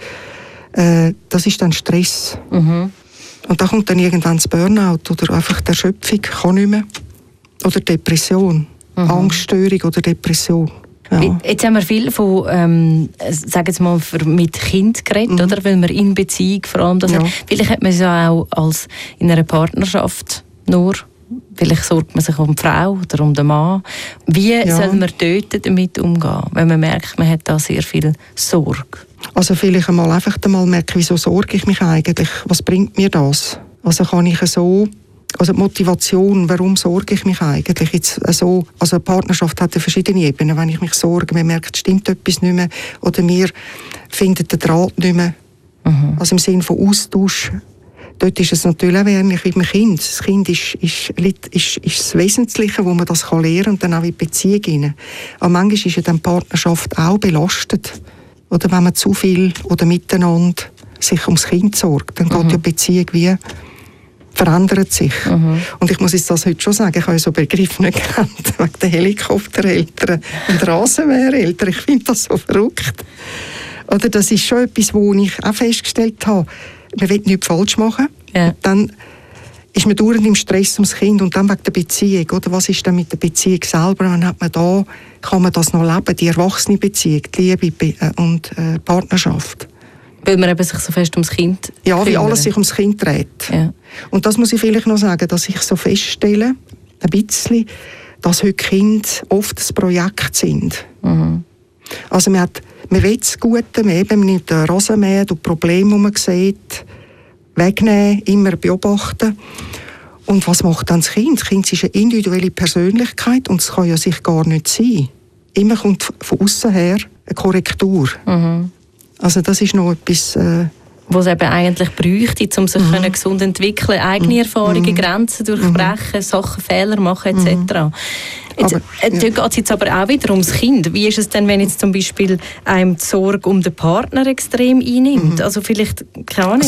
Das ist dann Stress. Und da kommt dann irgendwann das Burnout oder einfach die Erschöpfung, kann nicht mehr. Oder Depression, Angststörung oder Depression. Ja. Jetzt haben wir viel von, sagen wir mal, mit Kind geredet, oder? Weil man in Beziehung vor allem das hat. Vielleicht hat man es ja auch als in einer Partnerschaft nur. Vielleicht sorgt man sich um die Frau oder um den Mann. Wie soll man dort damit umgehen, wenn man merkt, man hat da sehr viel Sorge? Also vielleicht einfach einmal merken, wieso sorge ich mich eigentlich? Was bringt mir das? Also kann ich so, also die Motivation, warum sorge ich mich eigentlich? Jetzt so, also eine Partnerschaft hat ja verschiedene Ebenen. Wenn ich mich sorge, man merkt, stimmt etwas nicht mehr oder wir finden den Draht nicht mehr. Also im Sinne von Austausch. Dort ist es natürlich auch ähnlich wie beim Kind. Das Kind ist das Wesentliche, wo man das lernen kann und dann auch in die Beziehung hinein. Aber manchmal ist ja dann die Partnerschaft auch belastet. Oder wenn man zu viel oder miteinander sich ums Kind sorgt, dann geht die Beziehung wie verändert sich. Und ich muss jetzt das heute schon sagen, ich habe ja so Begriffe nicht gekannt, wegen der Helikoptereltern und Rasenmähereltern. Ich finde das so verrückt. Oder das ist schon etwas, wo ich auch festgestellt habe, man will nichts falsch machen. Ja. Dann ist man dauernd im Stress ums Kind und dann wegen der Beziehung. Oder was ist dann mit der Beziehung selber? Wann hat man da, kann man das noch leben, die erwachsene Beziehung, die Liebe und Partnerschaft. Weil man eben sich so fest ums Kind kümmern. Wie alles sich ums Kind dreht. Ja. Und das muss ich vielleicht noch sagen, dass ich so feststelle, ein bisschen, dass heute Kinder oft ein Projekt sind. Also man will das Gute, man nimmt den Rasenmäher, die Probleme, die man sieht, wegnehmen, immer beobachten. Und was macht dann das Kind? Das Kind ist eine individuelle Persönlichkeit und es kann ja sich gar nicht sein. Immer kommt von außen her eine Korrektur. Also das ist noch etwas... was es eben eigentlich bräuchte, um sich gesund zu entwickeln, eigene Erfahrungen, Grenzen durchbrechen, Sachen, Fehler machen etc. Dort geht es jetzt aber auch wieder ums Kind. Wie ist es denn, wenn jetzt zum Beispiel einem die Sorge um den Partner extrem einnimmt? Also vielleicht, keine Ahnung, also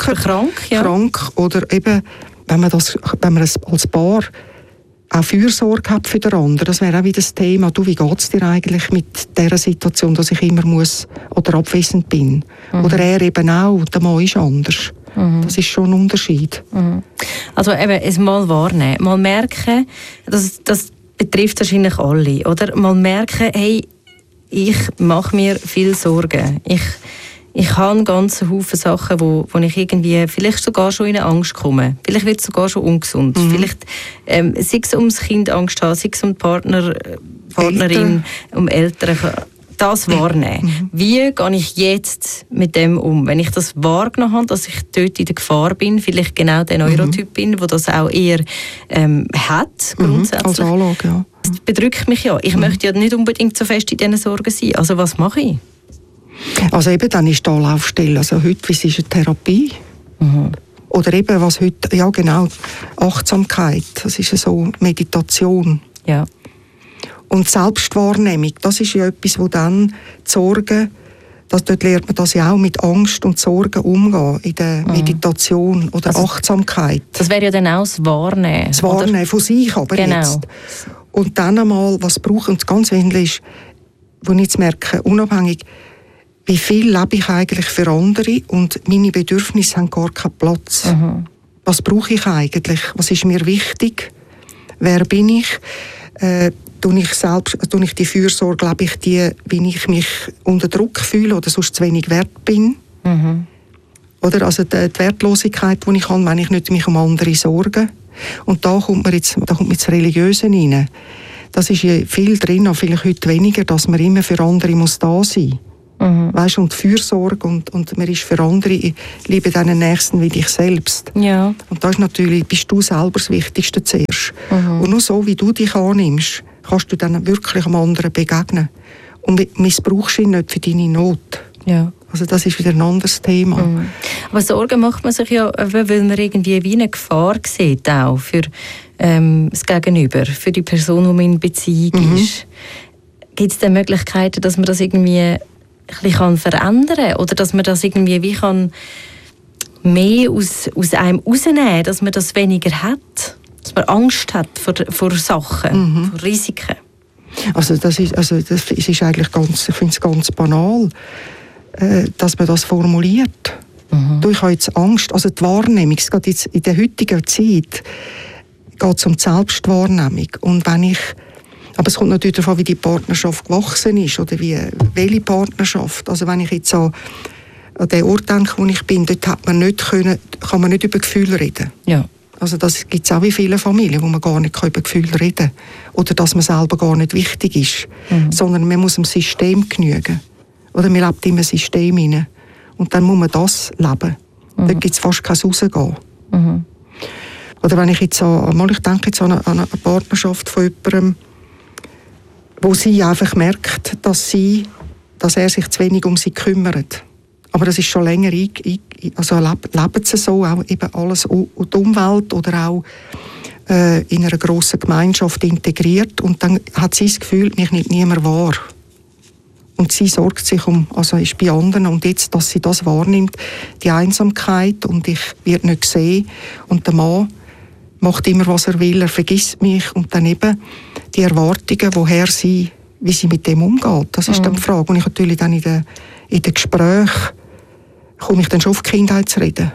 krank oder eben, wenn man es als Paar auch Fürsorge hat für den anderen. Das wäre auch wieder das Thema. Du, wie geht es dir eigentlich mit dieser Situation, dass ich immer muss oder abwesend bin? Oder er eben auch, der Mann ist anders. Das ist schon ein Unterschied. Also eben, es mal wahrnehmen, mal merken, das betrifft wahrscheinlich alle, oder? Mal merken, hey, ich mache mir viel Sorgen. Ich habe einen ganzen Haufen Sachen, wo ich irgendwie vielleicht sogar schon in eine Angst komme. Vielleicht wird es sogar schon ungesund. Vielleicht sei es ums Kind Angst haben, sei es um die Partnerin, um Eltern. Das wahrnehmen. Wie gehe ich jetzt mit dem um? Wenn ich das wahrgenommen habe, dass ich dort in der Gefahr bin, vielleicht genau der Neurotyp bin, der das auch eher hat, grundsätzlich. Als Anlage, ja. Das bedrückt mich ja. Ich möchte ja nicht unbedingt so fest in diesen Sorgen sein. Also was mache ich? Also eben, dann ist die Anlaufstelle. Also heute, wie ist eine Therapie? Oder eben, was heute, ja genau, Achtsamkeit. Das ist so Meditation. Ja. Und Selbstwahrnehmung, das ist ja etwas, wo dann die Sorgen, dort lernt man das ja auch mit Angst und Sorgen umgehen, in der Meditation oder also, Achtsamkeit. Das wäre ja dann auch das Wahrnehmen. Das Wahrnehmen oder? Von sich aber jetzt. Und dann einmal, was braucht, und das ganz wesentlich ist, wo ich jetzt merke, unabhängig, wie viel lebe ich eigentlich für andere und meine Bedürfnisse haben gar keinen Platz. Was brauche ich eigentlich? Was ist mir wichtig? Wer bin ich? Tue ich die Fürsorge, lebe ich die, wie ich mich unter Druck fühle oder sonst zu wenig wert bin? Oder also die Wertlosigkeit, die ich habe, wenn ich nicht mich um andere sorge. Und da kommt jetzt das Religiöse rein. Das ist ja viel drin, aber vielleicht heute weniger, dass man immer für andere muss da sein muss. Weißt, und Fürsorge und man ist für andere, liebe deinen Nächsten wie dich selbst. Ja. Und da ist natürlich, bist du selber das Wichtigste zuerst. Und nur so, wie du dich annimmst, kannst du dann wirklich einem anderen begegnen. Und missbrauchst ihn nicht für deine Not. Ja. Also das ist wieder ein anderes Thema. Mhm. Aber Sorgen macht man sich ja, weil man irgendwie wie eine Gefahr sieht, auch für das Gegenüber, für die Person, die man in Beziehung ist. Gibt es denn Möglichkeiten, dass man das irgendwie ein bisschen verändern kann? Oder dass man das irgendwie wie kann mehr aus einem rausnehmen, dass man das weniger hat? Dass man Angst hat vor Sachen, vor Risiken? Das ist eigentlich ganz, ich finde es ganz banal, dass man das formuliert. Ich habe jetzt Angst, also die Wahrnehmung, gerade jetzt in der heutigen Zeit geht es um die Selbstwahrnehmung. Und aber es kommt natürlich davon, wie die Partnerschaft gewachsen ist oder welche Partnerschaft. Also wenn ich jetzt an den Ort denke, wo ich bin, dort kann man nicht über Gefühle reden. Ja. Also das gibt es auch in vielen Familien, wo man gar nicht über Gefühle reden kann. Oder dass man selber gar nicht wichtig ist. Sondern man muss dem System genügen. Oder man lebt in einem System hinein. Und dann muss man das leben. Dort gibt es fast kein Rausgehen. Oder wenn ich jetzt ich denke jetzt an eine Partnerschaft von jemandem, wo sie einfach merkt, dass er sich zu wenig um sie kümmert. Aber das ist schon länger, also leben sie so, auch eben alles und die Umwelt oder auch in einer grossen Gemeinschaft integriert. Und dann hat sie das Gefühl, mich nimmt niemand wahr. Und sie sorgt sich ist bei anderen und jetzt, dass sie das wahrnimmt, die Einsamkeit und ich werde nicht gesehen und der Mann macht immer, was er will, er vergisst mich und dann eben die Erwartungen, wie sie mit dem umgeht, das ist dann die Frage. Und ich natürlich dann in den Gesprächen komme ich dann schon auf die Kindheit zu reden.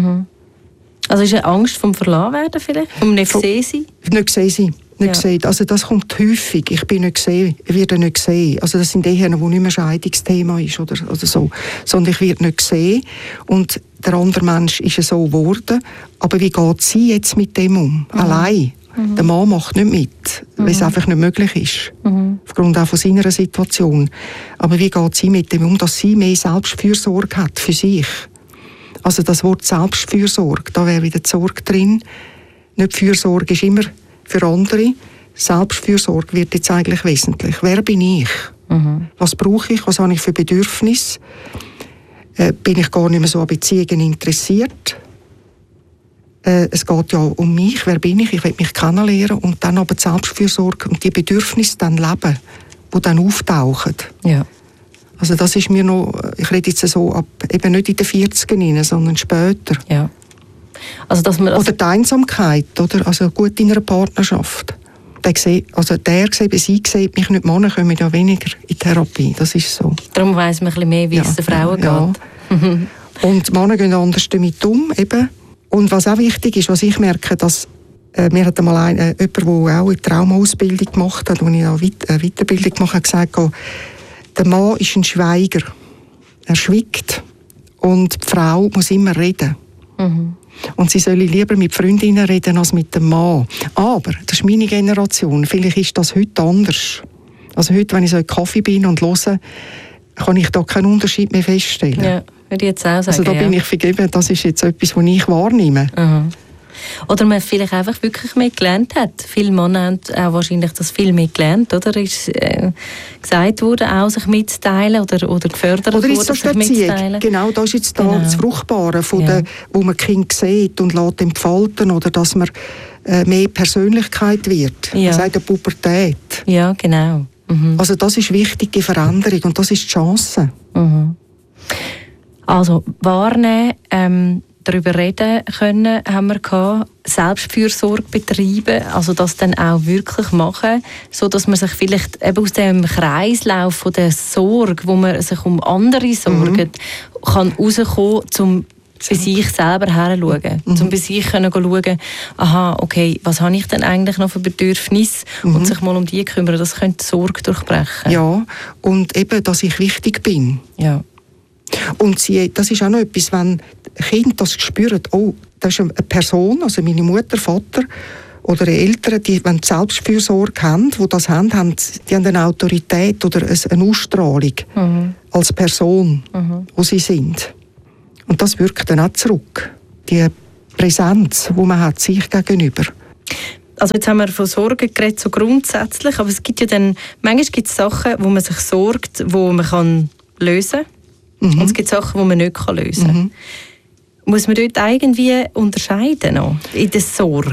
Also ist eine Angst vom Verlassen vielleicht? Vom nicht gesehen sein? Nicht gesehen sein. Nicht gesehen. Also das kommt häufig. Ich bin nicht gesehen, ich werde nicht gesehen. Also das sind Ehen, wo nicht mehr Scheidungsthema ist oder so. Sondern ich werde nicht gesehen und der andere Mensch ist so geworden. Aber wie geht sie jetzt mit dem um? Allein. Der Mann macht nicht mit, weil es einfach nicht möglich ist. Aufgrund auch von seiner Situation. Aber wie geht sie mit dem um, dass sie mehr Selbstfürsorge hat für sich? Also das Wort Selbstfürsorge, da wäre wieder die Sorge drin. Nicht Fürsorge ist immer für andere. Selbstfürsorge wird jetzt eigentlich wesentlich. Wer bin ich? Was brauche ich? Was habe ich für Bedürfnisse? Bin ich gar nicht mehr so an Beziehungen interessiert? Es geht ja um mich. Wer bin ich? Ich will mich kennenlernen und dann aber die Selbstfürsorge und die Bedürfnisse dann leben, die dann auftauchen. Ja. Also das ist mir noch, ich rede jetzt so ab, eben nicht in den 40ern, sondern später. Ja. Also, dass man oder die Einsamkeit, oder? Also gut in einer Partnerschaft. Der sieht mich nicht, Männer kommen ja weniger in Therapie, das ist so. Darum weiss man ein bisschen mehr, wie es den Frauen geht. Und Männer gehen anders damit um, eben. Und was auch wichtig ist, was ich merke, dass mir hat einmal jemand, der auch eine Traumausbildung gemacht hat, wo ich eine Weiterbildung gemacht habe, gesagt, der Mann ist ein Schweiger. Er schweigt. Und die Frau muss immer reden. Und sie soll lieber mit Freundinnen reden als mit dem Mann. Aber, das ist meine Generation, vielleicht ist das heute anders. Also heute, wenn ich so in Kaffee bin und höre, kann ich da keinen Unterschied mehr feststellen. Ja, würde ich jetzt auch sagen. Also da bin ich vergeben, das ist jetzt etwas, was ich wahrnehme. Oder man vielleicht einfach wirklich mehr gelernt hat. Viele Männer haben auch wahrscheinlich das viel mehr gelernt, oder? Ist gesagt worden, auch sich mitzuteilen oder gefördert oder worden, sich mitzuteilen. Genau, da ist jetzt das Fruchtbare, wo man Kind sieht und lässt entfalten oder dass man mehr Persönlichkeit wird. Man sagt ja Pubertät. Ja, genau. Also das ist wichtig, die Veränderung und das ist die Chance. Also wahrnehmen, darüber reden können, haben wir gehabt, Selbstfürsorge betreiben, also das dann auch wirklich machen, so dass man sich vielleicht eben aus dem Kreislauf von der Sorge, wo man sich um andere sorgt, kann rauskommen, um bei sich selber herzuschauen, um bei sich schauen, aha, okay, was habe ich denn eigentlich noch für Bedürfnisse und sich mal um die kümmern, das könnte die Sorge durchbrechen. Ja, und eben, dass ich wichtig bin. Ja. Und das ist auch noch etwas, wenn Kinder das spüren, oh, das ist eine Person, also meine Mutter, Vater oder Eltern, die, wenn die Selbstfürsorge haben, die das haben, die haben eine Autorität oder eine Ausstrahlung als Person, wo sie sind. Und das wirkt dann auch zurück. Die Präsenz, die man hat, sich gegenüber. Also jetzt haben wir von Sorgen geredet, so grundsätzlich, aber es gibt ja dann, manchmal gibt es Sachen, wo man sich sorgt, wo man kann lösen kann. Und es gibt Sachen, die man nicht lösen kann. Muss man dort irgendwie unterscheiden noch, in der Sorge?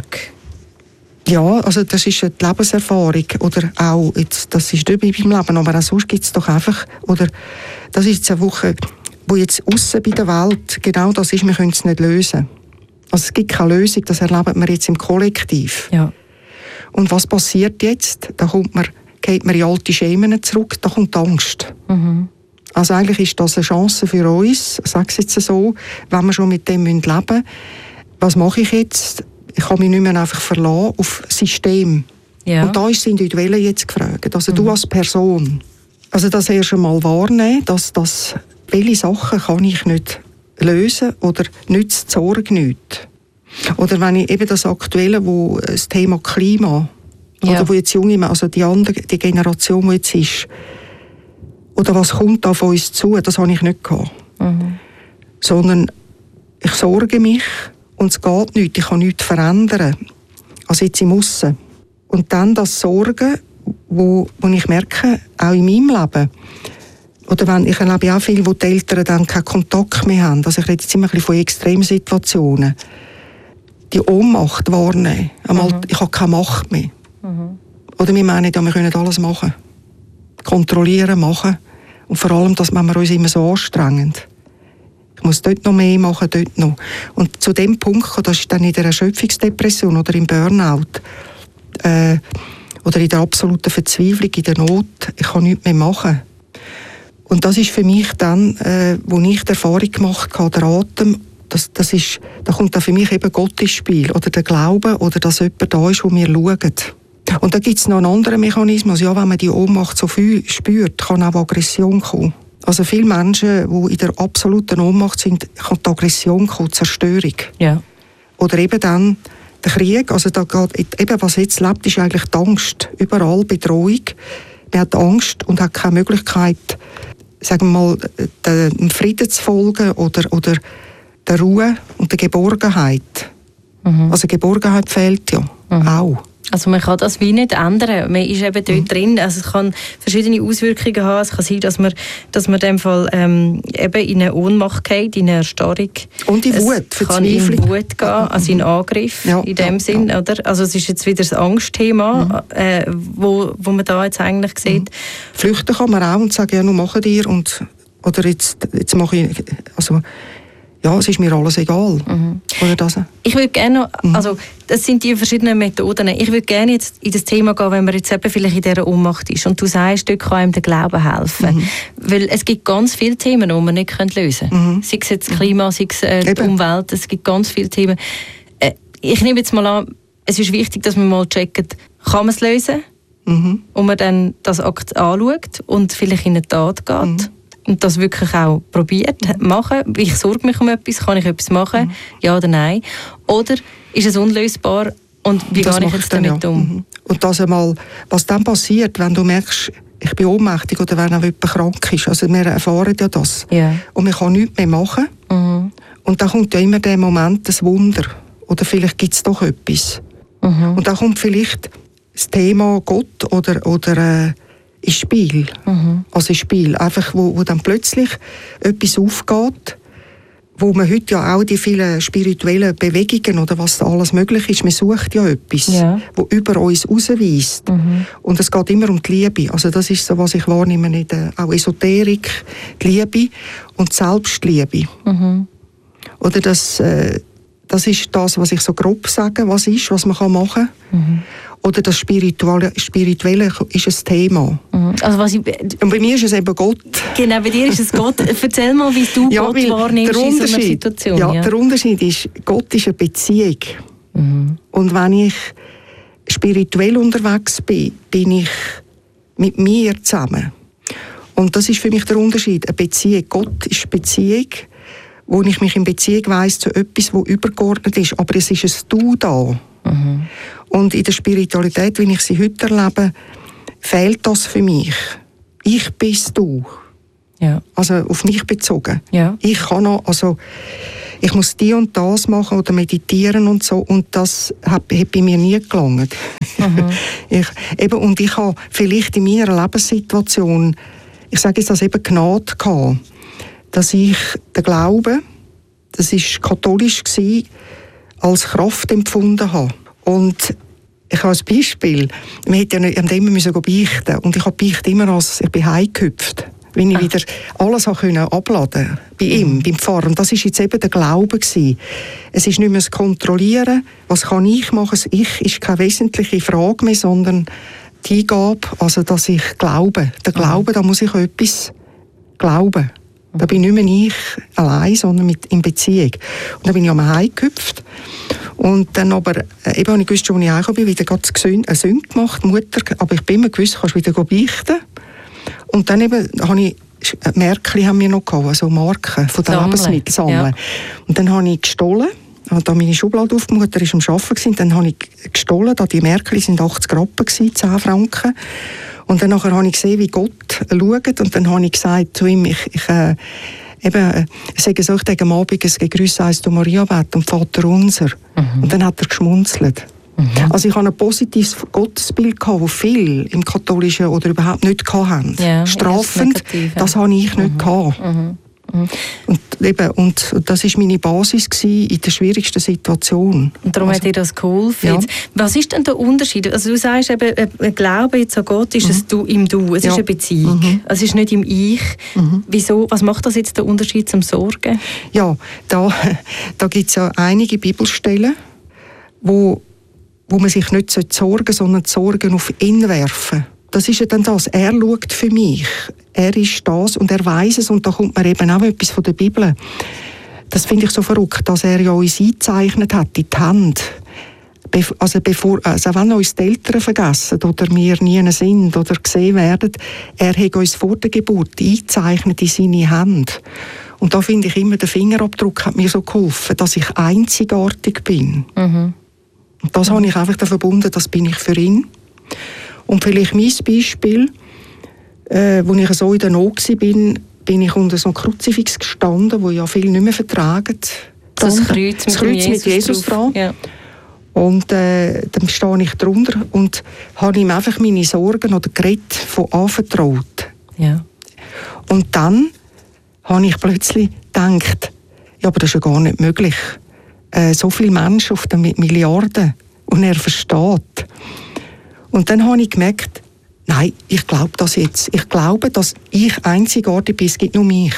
Ja, also das ist die Lebenserfahrung. Oder auch, jetzt, das ist nicht bei meinem Leben, aber auch sonst gibt es doch einfach, oder das ist jetzt eine Woche, wo jetzt aussen bei der Welt genau das ist, wir können es nicht lösen. Also es gibt keine Lösung, das erleben wir jetzt im Kollektiv. Ja. Und was passiert jetzt? Da geht man in alte Schemen zurück, da kommt die Angst. Also eigentlich ist das eine Chance für uns, ich sage es jetzt so, wenn wir schon mit dem leben müssen. Was mache ich jetzt? Ich kann mich nicht mehr einfach verlassen auf das System. Ja. Und da ist das Individuelle jetzt gefragt. Also du als Person. Also das erst einmal wahrnehmen, dass welche Sachen kann ich nicht lösen oder nützt die Sorge nicht. Oder wenn ich eben das Aktuelle, wo das Thema Klima, oder wo jetzt junge, also die Generation, die jetzt ist, oder was kommt da auf uns zu, das habe ich nicht gehabt. Sondern ich sorge mich und es geht nicht, ich kann nichts verändern. Also jetzt im Aussen. Und dann das Sorgen, wo ich merke, auch in meinem Leben, oder wenn, ich erlebe auch viele, wo die Eltern dann keinen Kontakt mehr haben. Also ich rede jetzt immer ein bisschen von Extremsituationen. Die Ohnmacht wahrnehmen. Ich habe keine Macht mehr. Oder wir meinen, ja, wir können alles machen. Kontrollieren, machen. Und vor allem, dass wir uns immer so anstrengen. Ich muss dort noch mehr machen, dort noch. Und zu dem Punkt, das ist dann in der Erschöpfungsdepression oder im Burnout, oder in der absoluten Verzweiflung, in der Not, ich kann nichts mehr machen. Und das ist für mich dann, wo ich die Erfahrung gemacht habe, der Atem, da kommt dann für mich eben Gott ins Spiel. Oder der Glaube, oder dass jemand da ist, wo wir schauen. Und da gibt es noch einen anderen Mechanismus. Ja, wenn man die Ohnmacht so viel spürt, kann auch Aggression kommen. Also viele Menschen, die in der absoluten Ohnmacht sind, kann die Aggression kommen, Zerstörung. Ja. Oder eben dann der Krieg. Also da geht, eben, was jetzt lebt, ist eigentlich die Angst. Überall Bedrohung. Man hat Angst und hat keine Möglichkeit, sagen wir mal, dem Frieden zu folgen oder der Ruhe und der Geborgenheit. Also Geborgenheit fehlt ja auch. Also man kann das wie nicht ändern. Man ist eben dort drin. Also es kann verschiedene Auswirkungen haben. Es kann sein, dass man in dem Fall eben in eine Ohnmacht geht, in eine Erstarrung. Und in Wut, es kann in Wut gehen, also in Angriff in dem Sinn. Ja. Oder? Also es ist jetzt wieder das Angstthema, wo man da jetzt eigentlich sieht. Flüchten kann man auch und sagen, ja, nun machen dir oder jetzt mache ich, also ja, es ist mir alles egal. Oder das? Ich würde gerne, also das sind die verschiedenen Methoden. Ich würde gerne jetzt in das Thema gehen, wenn man jetzt eben vielleicht in dieser Ohnmacht ist und du sagst, dort kann einem der Glaube helfen. Weil es gibt ganz viele Themen, die man nicht lösen können. Sei es jetzt das Klima, sei es die Umwelt, es gibt ganz viele Themen. Ich nehme jetzt mal an, es ist wichtig, dass man mal checkt, kann man es lösen? Und man dann das Akt anschaut und vielleicht in eine Tat geht. Und das wirklich auch probiert, machen. Ich sorge mich um etwas, kann ich etwas machen? Ja oder nein? Oder ist es unlösbar und wie gehe ich jetzt damit um? Und das einmal, was dann passiert, wenn du merkst, ich bin ohnmächtig oder wenn auch jemand krank ist. Also wir erfahren ja das. Yeah. Und man kann nichts mehr machen. Und dann kommt ja immer der Moment, das Wunder. Oder vielleicht gibt es doch etwas. Und dann kommt vielleicht das Thema Gott oder ins Spiel. Also ins Spiel. Einfach, wo dann plötzlich etwas aufgeht, wo man heute ja auch die vielen spirituellen Bewegungen oder was da alles möglich ist, man sucht ja etwas, wo über uns rausweist. Und es geht immer um die Liebe. Also das ist so, was ich wahrnehme, in der, auch Esoterik, die Liebe und die Selbstliebe. Oder das ist das, was ich so grob sage, was man machen kann. Oder das Spirituelle ist ein Thema. Also und bei mir ist es eben Gott. Genau, bei dir ist es Gott. Erzähl mal, wie du Gott wahrnimmst in so einer Situation. Ja, der Unterschied ist, Gott ist eine Beziehung. Und wenn ich spirituell unterwegs bin, bin ich mit mir zusammen. Und das ist für mich der Unterschied. Eine Beziehung. Gott ist eine Beziehung, wo ich mich in Beziehung weiss zu etwas, das übergeordnet ist. Aber es ist ein Du da. Und in der Spiritualität, wie ich sie heute erlebe, fehlt das für mich. Ich bin du. Ja. Also auf mich bezogen. Ja. Ich kann noch, also ich muss die und das machen oder meditieren und so, und das hat bei mir nie gelangt. Und ich habe vielleicht in meiner Lebenssituation, ich sage jetzt das eben Gnade gehabt, dass ich den Glauben, das war katholisch, als Kraft empfunden habe. Und ich habe ein Beispiel, wir hätten ja nicht immer beichten müssen, und ich habe beichtet immer, als ich bin heimgehüpft, wenn ich wieder alles abladen konnte, bei ihm, beim Pfarrer. Und das war jetzt eben der Glaube gewesen. Es ist nicht mehr das Kontrollieren, was kann ich machen, das Ich ist keine wesentliche Frage mehr, sondern die Eingabe, also dass ich glaube. Der Glaube, da muss ich etwas glauben. Da bin nicht mehr ich allein, sondern in Beziehung. Und dann bin ich am Heimgehüpft. Und dann aber, eben habe ich gewusst, als ich heimgekommen bin, wieder eine Sünde gemacht, Mutter, aber ich bin immer gewusst, kannst wieder beichten. Und dann eben habe ich, Märkchen haben wir noch gehabt, also Marken von den Lebensmitteln sammeln. Ja. Und dann habe ich gestohlen, habe da meine Schublade aufgemacht, er war am Arbeiten, dann habe ich gestohlen, da die Märkchen sind 80 Rappen gewesen, 10 Franken. Und dann habe ich gesehen, wie Gott schaut, und dann habe ich gesagt zu ihm, ich sage so, ich denke am Abend ein Gegrüß heisst du Maria beten und Vater unser. Und dann hat er geschmunzelt. Also ich hatte ein positives Gottesbild, das viele im Katholischen oder überhaupt nicht hatten. Ja, strafend, das habe ich nicht gehabt. Und das war meine Basis in der schwierigsten Situation. Und darum hat dir das geholfen. Ja. Was ist denn der Unterschied? Also du sagst eben, ein Glaube jetzt an Gott ist es im Du, es ist eine Beziehung. Es ist nicht im Ich. Wieso? Was macht das jetzt den Unterschied zum Sorgen? Ja, da gibt es ja einige Bibelstellen, wo man sich nicht sorgen sollte, sondern die Sorgen auf ihn werfen. Das ist ja dann das. Er schaut für mich. Er ist das und er weiss es. Und da kommt mir eben auch etwas von der Bibel. Das finde ich so verrückt, dass er ja uns eingezeichnet hat in die Hand. Also wenn uns die Eltern vergessen oder wir nie sind oder gesehen werden, er hat uns vor der Geburt eingezeichnet in seine Hand. Und da finde ich immer, der Fingerabdruck hat mir so geholfen, dass ich einzigartig bin. Und das habe ich einfach verbunden, das bin ich für ihn. Und vielleicht mein Beispiel, als ich so in der Not war, bin ich unter so einem Kruzifix gestanden, wo ja viele nicht mehr vertragen. Das Kreuz mit Jesus dran. Ja. Und dann stehe ich drunter und habe ihm einfach meine Sorgen oder Geräte von anvertraut. Ja. Und dann habe ich plötzlich gedacht, ja, aber das ist ja gar nicht möglich. So viele Menschen auf den Milliarden und er versteht. Und dann habe ich gemerkt, nein, ich glaube das jetzt. Ich glaube, dass ich einzigartig bin, es gibt nur mich.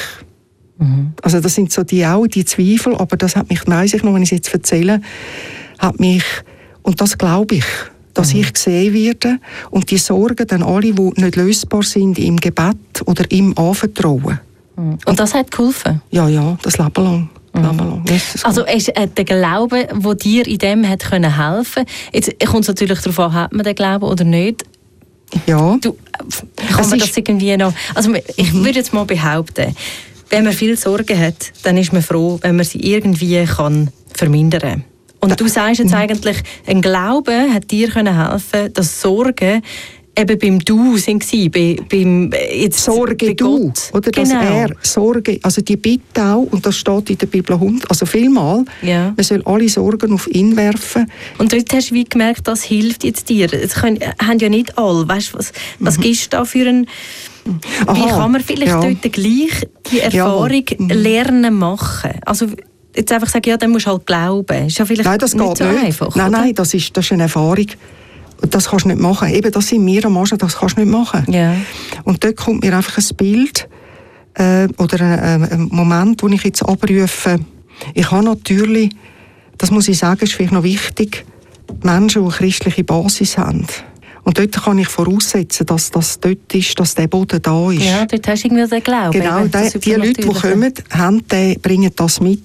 Also das sind so die Zweifel, aber das hat mich, weiss ich noch, wenn ich es jetzt erzähle, hat mich, und das glaube ich, dass ich gesehen werde und die Sorgen dann alle, die nicht lösbar sind, im Gebet oder ihm anvertrauen. Und das hat geholfen? Ja, das Leben lang. Also ist der Glaube, der dir in dem hat helfen konnte, jetzt kommt es natürlich darauf an, hat man den Glauben oder nicht? Ja. Kann man das irgendwie noch... Also ich würde jetzt mal behaupten, wenn man viel Sorgen hat, dann ist man froh, wenn man sie irgendwie kann vermindern kann. Und du sagst jetzt eigentlich, ein Glaube hat dir helfen können, dass Sorgen eben beim Du sind, beim jetzt Sorge du, oder dass er Sorge, also die Bitte auch, und das steht in der Bibel also vielmal, man soll alle Sorgen auf ihn werfen. Und dort hast du wie gemerkt, das hilft jetzt dir. Das haben ja nicht alle. Weißt, was gibst du da für einen... Wie kann man vielleicht dort gleich die Erfahrung lernen machen? Also jetzt einfach sagen, ja, dann musst du halt glauben. Ist ja vielleicht das nicht geht so nicht. Einfach. Nein, das ist eine Erfahrung. Das kannst du nicht machen. Eben, das sind wir am Arsch, das kannst du nicht machen. Ja. Und dort kommt mir einfach ein Bild oder ein Moment, wo ich jetzt abrufe. Ich habe natürlich, das muss ich sagen, ist vielleicht noch wichtig, Menschen, die eine christliche Basis haben. Und dort kann ich voraussetzen, dass das dort ist, dass der Boden da ist. Ja, dort hast du irgendwie den Glauben. Genau, die Leute, die kommen, bringen das mit.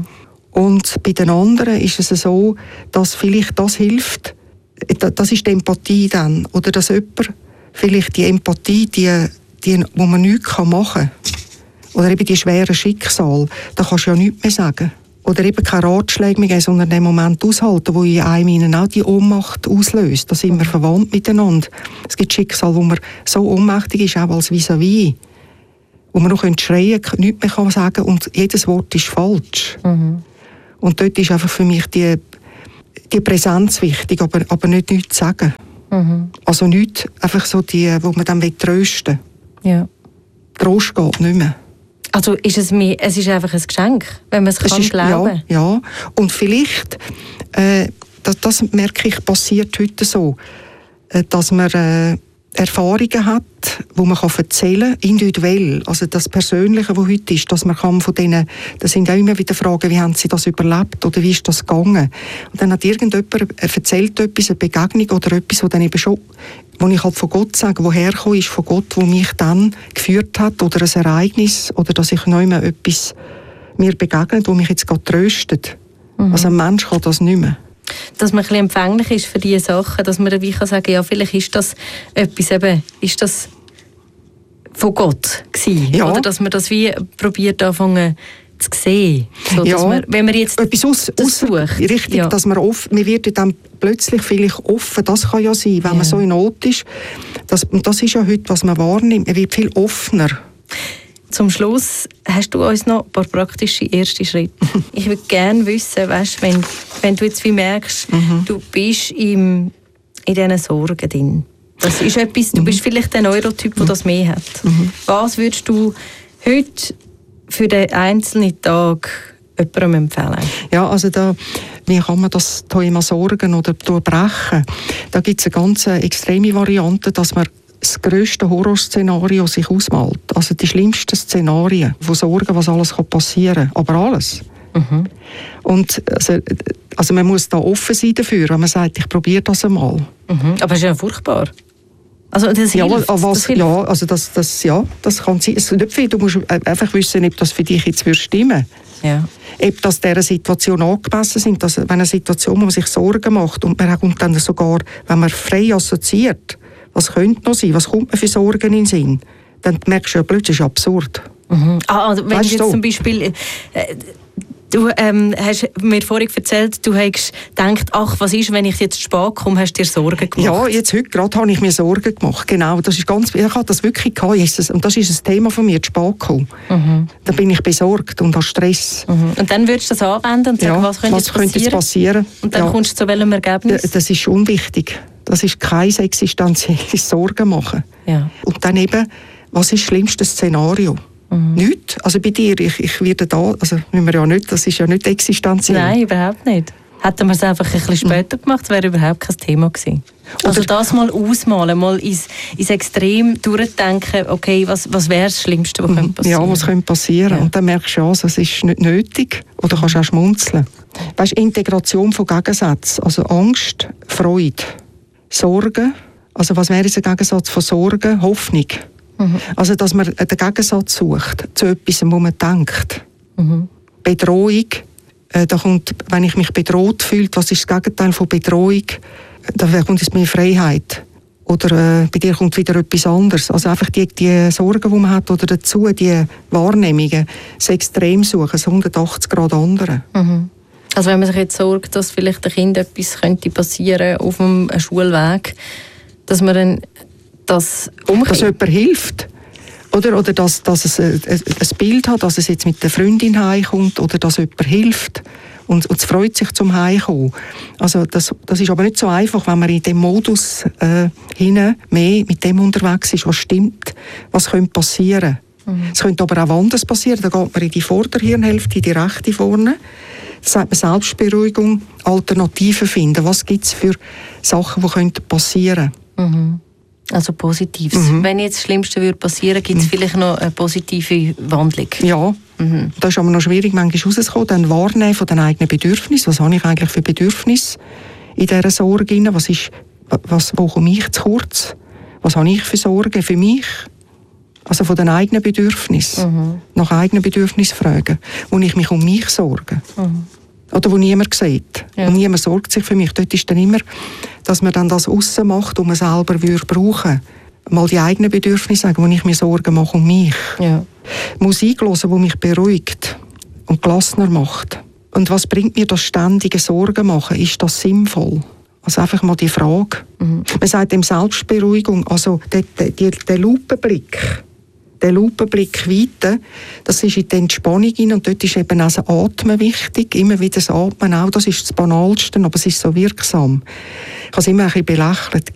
Und bei den anderen ist es so, dass vielleicht das hilft. Das ist die Empathie dann. Oder dass jemand vielleicht die Empathie, die wo man nichts machen kann. Oder eben die schweren Schicksale, da kannst du ja nichts mehr sagen. Oder eben keine Ratschläge mehr geben, sondern den Moment aushalten, wo in einem auch die Ohnmacht auslöst. Da sind wir verwandt miteinander. Es gibt Schicksale, wo man so ohnmächtig ist, auch als vis-à-vis. wo man noch schreien kann, nichts mehr sagen kann und jedes Wort ist falsch. Und dort ist einfach für mich die Präsenz wichtig, aber nicht nichts sagen. Also nicht einfach so die, wo man dann trösten will. Ja. Trost geht nicht mehr. Also es ist einfach ein Geschenk, wenn man es kann glauben. Ja, und vielleicht, das merke ich, passiert heute so, dass man Erfahrungen hat, die man erzählen kann, individuell. Also das Persönliche, was heute ist, dass man kann von denen, das sind auch immer wieder Fragen, wie haben sie das überlebt oder wie ist das gegangen? Und dann hat irgendjemand erzählt etwas, eine Begegnung oder etwas, wo dann eben schon, wo ich halt von Gott sage, woher gekommen ist, von Gott, wo mich dann geführt hat oder ein Ereignis oder dass ich noch immer etwas mir begegnet, wo mich jetzt gerade tröstet. Also ein Mensch kann das nicht mehr. Dass man ein bisschen empfänglich ist für diese Sachen, dass man dann wie kann sagen, ja, vielleicht ist das etwas eben, ist das von Gott gewesen? Ja. Oder dass man das wie probiert anfangen zu sehen. So, dass man, wenn man jetzt etwas sucht. Richtig, ja. Dass man wird dann plötzlich vielleicht offen, das kann ja sein, wenn man so in Not ist. Und das ist ja heute, was man wahrnimmt, man wird viel offener. Zum Schluss hast du uns noch ein paar praktische erste Schritte. Ich würde gerne wissen, weißt, wenn du jetzt wie merkst, du bist in diesen Sorgen drin. Das ist etwas, du bist vielleicht der Neurotyp, der das mehr hat. Was würdest du heute für den einzelnen Tag jemandem empfehlen? Ja, also wie kann man das Thema Sorgen oder durchbrechen? Da gibt es eine ganz extreme Variante, dass man das grösste Horrorszenario sich ausmalt. Also die schlimmsten Szenarien von Sorgen, was alles passieren kann. Aber alles. Und also man muss da offen sein dafür, wenn man sagt, ich probiere das einmal. Aber es ist ja furchtbar. Also das hilft. Das kann sein. Es ist nicht viel. Du musst einfach wissen, ob das für dich jetzt stimmen würde. Ja. Ob das dieser Situation angemessen sind. Dass, wenn eine Situation, wo man sich Sorgen macht und man kommt dann sogar, wenn man frei assoziiert, was könnte noch sein, was kommt mir für Sorgen in den Sinn, dann merkst du ja plötzlich, das ist absurd. Also wenn du jetzt zum Beispiel... Du hast mir vorhin erzählt, du hast gedacht, ach, was ist, wenn ich jetzt zu spät komme, hast du dir Sorgen gemacht? Ja, jetzt heute gerade habe ich mir Sorgen gemacht. Genau, das ist ich hatte das wirklich gehabt. Und das ist ein Thema von mir, zu spät kommen. Dann bin ich besorgt und habe Stress. Und dann würdest du das anwenden und sagen, was könnte jetzt passieren? Und dann kommst du zu welchem Ergebnis? Das ist unwichtig. Das ist keine existenzielle Sorgen machen. Ja. Und dann eben, was ist das schlimmste Szenario? Nicht. Also bei dir, ich werde da, also müssen wir ja nicht, das ist ja nicht existenziell. Nein, überhaupt nicht. Hätten wir es einfach ein bisschen später gemacht, wäre überhaupt kein Thema gewesen. Also das mal ausmalen, mal ins Extrem durchdenken, okay, was wäre das Schlimmste, was könnte passieren? Ja, was könnte passieren? Ja. Und dann merkst du ja, es ist nicht nötig. Oder kannst auch schmunzeln. Weißt, Integration von Gegensätzen, also Angst, Freude, Sorgen. Also was wäre der Gegensatz von Sorgen? Hoffnung. Also, dass man den Gegensatz sucht zu etwas, wo man denkt. Bedrohung, da kommt, wenn ich mich bedroht fühle, was ist das Gegenteil von Bedrohung? Da kommt es mir Freiheit. Oder bei dir kommt wieder etwas anderes. Also einfach die Sorgen, die man hat, oder dazu die Wahrnehmungen, das Extrem suchen, das 180 Grad andere. Also wenn man sich jetzt sorgt, dass vielleicht dem Kind etwas könnte passieren auf dem Schulweg, dass man dann das umkehrt. Dass jemand hilft. Oder dass es ein Bild hat, dass es jetzt mit der Freundin heimkommt oder dass jemand hilft und es freut sich zum Heimkommen. Also das ist aber nicht so einfach, wenn man in dem Modus mehr mit dem unterwegs ist, was stimmt, was könnte passieren. Es könnte aber auch anders passieren, da geht man in die Vorderhirnhälfte, in die rechte vorne. Das sagt man Selbstberuhigung, Alternativen finden. Was gibt es für Sachen, die passieren könnten? Also Positives. Wenn jetzt das Schlimmste würde passieren, gibt es vielleicht noch eine positive Wandlung? Ja, das ist aber noch schwierig, manchmal rauszukommen, dann wahrnehmen von den eigenen Bedürfnissen. Was habe ich eigentlich für Bedürfnisse in dieser Sorge? Wo komme ich zu kurz? Was habe ich für Sorgen für mich? Also von den eigenen Bedürfnissen. Nach eigenen Bedürfnissen fragen. Wo ich mich um mich sorge. Oder wo niemand sieht. Ja. Und niemand sorgt sich für mich. Dort ist dann immer, dass man dann das aussen macht, um man selber brauchen würde. Mal die eigenen Bedürfnisse sagen, wo ich mir Sorgen mache um mich. Ja. Musik hören, die mich beruhigt und gelassener macht. Und was bringt mir das ständige Sorgen machen? Ist das sinnvoll? Also einfach mal die Frage. Man sagt dem Selbstberuhigung, also der Lupenblick, der Lupenblick weiter, das ist in die Entspannung hin und dort ist eben auch das Atmen wichtig, immer wieder das Atmen auch, das ist das Banalste, aber es ist so wirksam. Ich habe es immer ein bisschen belächelt.